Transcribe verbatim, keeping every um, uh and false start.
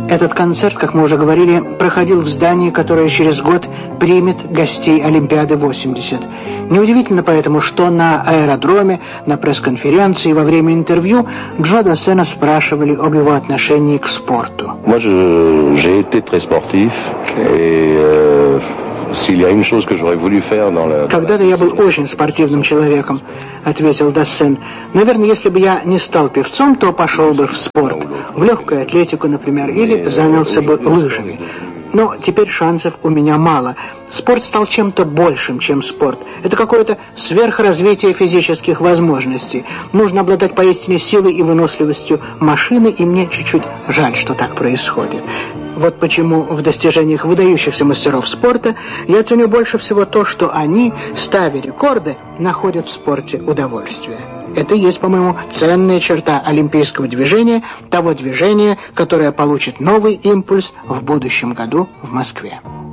Этот концерт, как мы уже говорили, проходил в здании, которое через год примет гостей Олимпиады восемьдесят. Неудивительно поэтому, что на аэродроме, на пресс-конференции, во время интервью Джо Дассена спрашивали об его отношении к спорту. Moi, je, j'ai été très sportif et euh, s'il y a une chose que j'aurais voulu faire dans la... Когда-то я был очень спортивным человеком, ответил Дассен. Наверное, если бы я не стал певцом, то пошел бы в спорт, в легкую атлетику, например, или занялся бы лыжами. Но теперь шансов у меня мало. Спорт стал чем-то большим, чем спорт. Это какое-то сверхразвитие физических возможностей. Нужно обладать поистине силой и выносливостью машины, и мне чуть-чуть жаль, что так происходит. Вот почему в достижениях выдающихся мастеров спорта я ценю больше всего то, что они, ставя рекорды, находят в спорте удовольствие. Это и есть, по-моему, ценная черта олимпийского движения, того движения, которое получит новый импульс в будущем году в Москве.